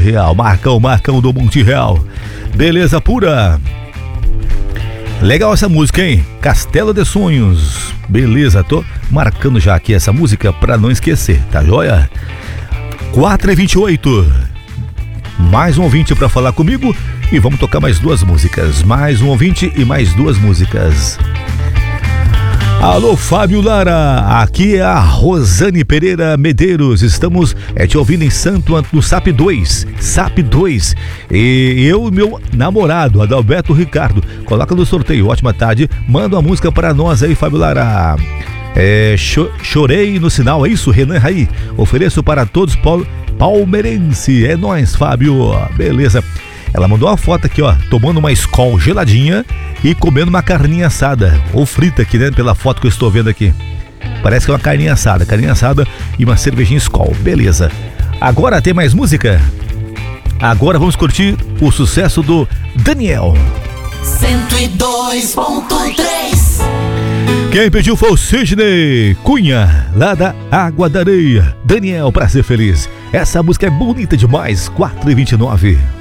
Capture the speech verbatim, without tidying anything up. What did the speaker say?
Real. Marcão, Marcão do Monte Real. Beleza pura. Legal essa música, hein? Castelo de Sonhos. Beleza, tô marcando já aqui essa música pra não esquecer, tá joia? quatro e vinte e oito. Mais um ouvinte pra falar comigo e vamos tocar mais duas músicas. Mais um ouvinte e mais duas músicas. Alô, Fábio Lara, aqui é a Rosane Pereira Medeiros, estamos é, te ouvindo em Santo Antônio, no S A P dois, S A P dois, e eu e meu namorado, Adalberto Ricardo, coloca no sorteio, ótima tarde, manda uma música para nós aí, Fábio Lara. É, cho, chorei no sinal, é isso, Renan Raí, ofereço para todos pal, palmeirense, é nóis, Fábio, beleza. Ela mandou uma foto aqui, ó, tomando uma Skol geladinha e comendo uma carninha assada, ou frita aqui, né, pela foto que eu estou vendo aqui. Parece que é uma carninha assada, carninha assada e uma cervejinha Skol, beleza. Agora tem mais música? Agora vamos curtir o sucesso do Daniel. cento e dois ponto três. Quem pediu foi o Sidney Cunha, lá da Água da Areia. Daniel, pra ser feliz. Essa música é bonita demais, quatro e vinte e nove.